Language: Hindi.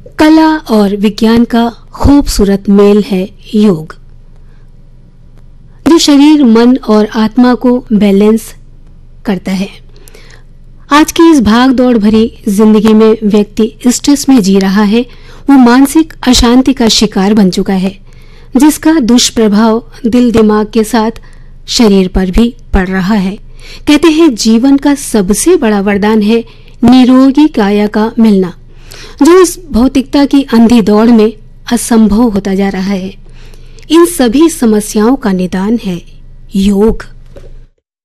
कला और विज्ञान का खूबसूरत मेल है योग, जो शरीर, मन और आत्मा को बैलेंस करता है। आज की इस भाग दौड़ भरी जिंदगी में व्यक्ति स्ट्रेस में जी रहा है, वो मानसिक अशांति का शिकार बन चुका है, जिसका दुष्प्रभाव दिल दिमाग के साथ शरीर पर भी पड़ रहा है। कहते हैं जीवन का सबसे बड़ा वरदान है निरोगी काया का मिलना, जो इस भौतिकता की अंधी दौड़ में असंभव होता जा रहा है। इन सभी समस्याओं का निदान है योग।